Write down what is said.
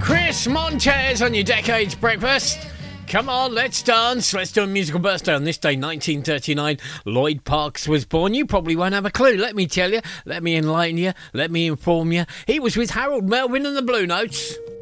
Chris Montez on your Decades Breakfast. Come on, let's dance. Let's do a musical birthday. On this day, 1939, Lloyd Parks was born. You probably won't have a clue. Let me tell you. Let me enlighten you. Let me inform you. He was with Harold Melvin and the Blue Notes.